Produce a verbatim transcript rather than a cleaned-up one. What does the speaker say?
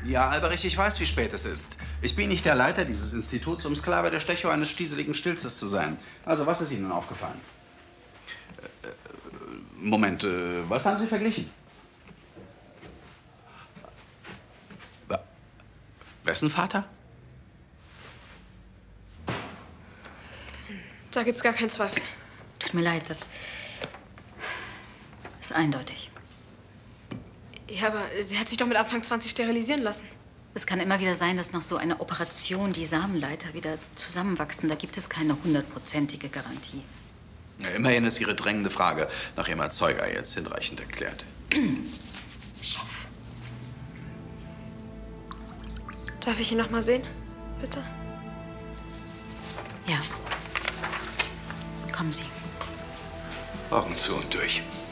Ja, Alberich, ich weiß, wie spät es ist. Ich bin nicht der Leiter dieses Instituts, um Sklave der Stecho eines stieseligen Stilzes zu sein. Also, was ist Ihnen aufgefallen? Äh, Moment, äh, was haben Sie verglichen? Wessen Vater? Da gibt's gar keinen Zweifel. Tut mir leid, das ist eindeutig. Ja, aber sie hat sich doch mit Anfang zwanzig sterilisieren lassen. Es kann immer wieder sein, dass nach so einer Operation die Samenleiter wieder zusammenwachsen. Da gibt es keine hundertprozentige Garantie. Ja, immerhin ist Ihre drängende Frage nach Ihrem Erzeuger jetzt hinreichend erklärt. Chef. Darf ich ihn noch mal sehen, bitte? Ja. Kommen Sie. Augen zu und durch.